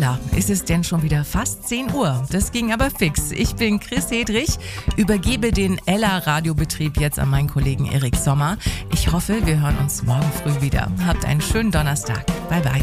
Hoppala, ist es denn schon wieder fast 10 Uhr? Das ging aber fix. Ich bin Chris Hedrich, übergebe den Ella-Radiobetrieb jetzt an meinen Kollegen Erik Sommer. Ich hoffe, wir hören uns morgen früh wieder. Habt einen schönen Donnerstag. Bye bye.